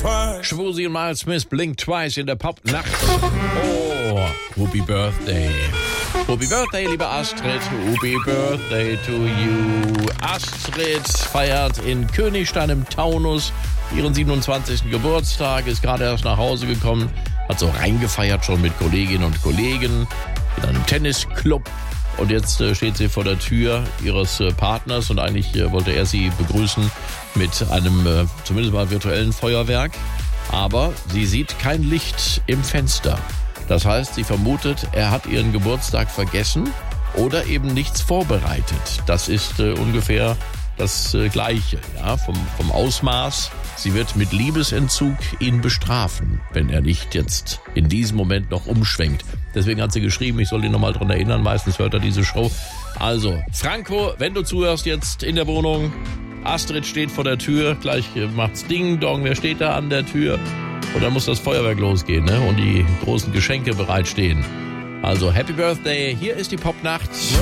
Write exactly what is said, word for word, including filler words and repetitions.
twice. Schwusi und Miles Smith, Blink Twice in der Popnacht. Oh, Happy Birthday. Happy Birthday, liebe Astrid. Happy Birthday to you. Astrid feiert in Königstein im Taunus ihren siebenundzwanzigsten Geburtstag, ist gerade erst nach Hause gekommen, hat so reingefeiert schon mit Kolleginnen und Kollegen in einem Tennisclub. Und jetzt äh, steht sie vor der Tür ihres äh, Partners und eigentlich äh, wollte er sie begrüßen mit einem äh, zumindest mal virtuellen Feuerwerk. Aber sie sieht kein Licht im Fenster. Das heißt, sie vermutet, er hat ihren Geburtstag vergessen oder eben nichts vorbereitet. Das ist äh, ungefähr das äh, Gleiche, ja, vom, vom Ausmaß. Sie wird mit Liebesentzug ihn bestrafen, wenn er nicht jetzt in diesem Moment noch umschwenkt. Deswegen hat sie geschrieben, ich soll ihn nochmal dran erinnern, meistens hört er diese Show. Also, Franco, wenn du zuhörst jetzt in der Wohnung, Astrid steht vor der Tür, gleich macht's Ding Dong, wer steht da an der Tür? Und dann muss das Feuerwerk losgehen, ne? Und die großen Geschenke bereitstehen. Also, Happy Birthday, hier ist die Popnacht.